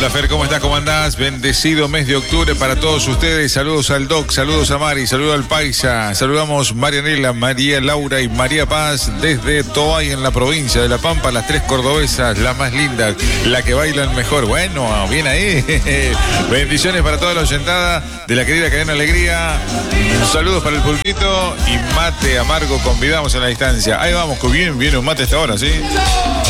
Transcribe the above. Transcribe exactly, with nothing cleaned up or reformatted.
Hola Fer, ¿cómo estás? ¿Cómo andás? Bendecido mes de octubre para todos ustedes. Saludos al Doc, saludos a Mari, saludos al Paisa. Saludamos Marianela, María Laura y María Paz desde Toay en la provincia de La Pampa, las tres cordobesas, las más lindas, la que bailan mejor. Bueno, bien ahí. Bendiciones para toda la oyentada de la querida Cadena Alegría. Saludos para el pulpito y mate amargo convidamos a la distancia. Ahí vamos, que bien viene un mate a esta hora, ¿sí?